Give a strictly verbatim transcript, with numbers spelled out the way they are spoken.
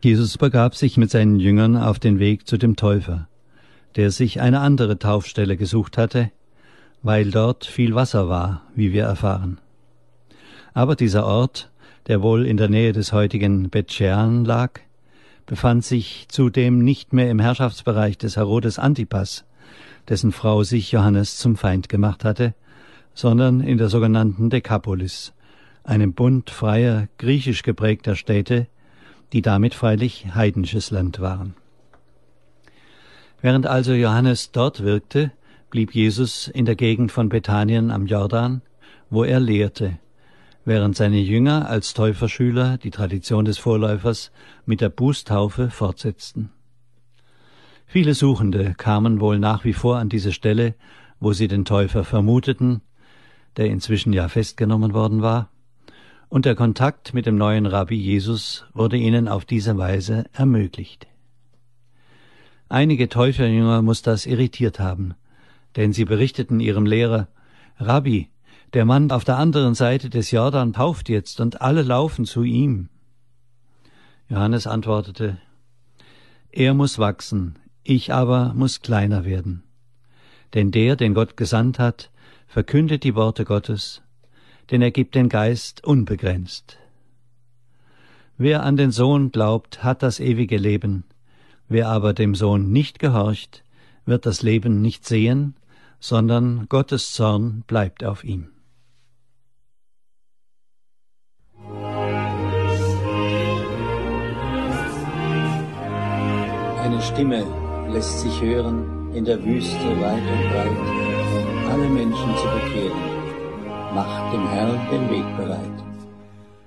Jesus begab sich mit seinen Jüngern auf den Weg zu dem Täufer, der sich eine andere Taufstelle gesucht hatte, weil dort viel Wasser war, wie wir erfahren. Aber dieser Ort, der wohl in der Nähe des heutigen Bethschean lag, befand sich zudem nicht mehr im Herrschaftsbereich des Herodes Antipas, dessen Frau sich Johannes zum Feind gemacht hatte, sondern in der sogenannten Dekapolis, einem Bund freier, griechisch geprägter Städte, die damit freilich heidnisches Land waren. Während also Johannes dort wirkte, blieb Jesus in der Gegend von Bethanien am Jordan, wo er lehrte, während seine Jünger als Täuferschüler die Tradition des Vorläufers mit der Bußtaufe fortsetzten. Viele Suchende kamen wohl nach wie vor an diese Stelle, wo sie den Täufer vermuteten, der inzwischen ja festgenommen worden war, und der Kontakt mit dem neuen Rabbi Jesus wurde ihnen auf diese Weise ermöglicht. Einige Täuferjünger muss das irritiert haben, denn sie berichteten ihrem Lehrer: Rabbi, der Mann auf der anderen Seite des Jordan tauft jetzt, und alle laufen zu ihm. Johannes antwortete: Er muss wachsen, ich aber muss kleiner werden. Denn der, den Gott gesandt hat, verkündet die Worte Gottes, denn er gibt den Geist unbegrenzt. Wer an den Sohn glaubt, hat das ewige Leben. Wer aber dem Sohn nicht gehorcht, wird das Leben nicht sehen, sondern Gottes Zorn bleibt auf ihm. Eine Stimme lässt sich hören in der Wüste weit und breit, alle Menschen zu bekehren. Macht dem Herrn den Weg bereit.